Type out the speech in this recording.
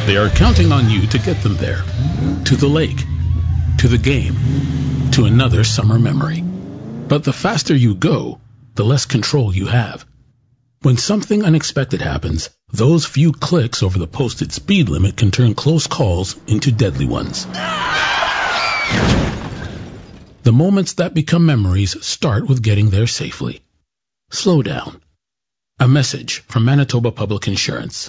They are counting on you to get them there. To the lake, to the game, to another summer memory. But the faster you go, the less control you have. When something unexpected happens, those few clicks over the posted speed limit can turn close calls into deadly ones. The moments that become memories start with getting there safely. Slow down. A message from Manitoba Public Insurance.